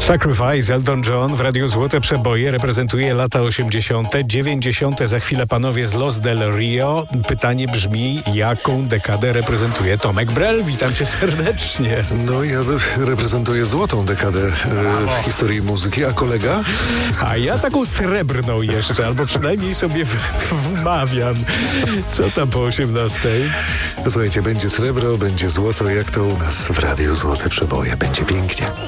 Sacrifice, Elton John w Radiu Złote Przeboje reprezentuje lata 80., 90. Za chwilę panowie z Los del Rio. Pytanie brzmi, jaką dekadę reprezentuje Tomek Brel? Witam cię serdecznie. No ja reprezentuję złotą dekadę w historii muzyki, a kolega? A ja taką srebrną jeszcze, albo przynajmniej sobie wmawiam. Co tam po 18? Słuchajcie, będzie srebro, będzie złoto, jak to u nas w Radiu Złote Przeboje. Będzie pięknie.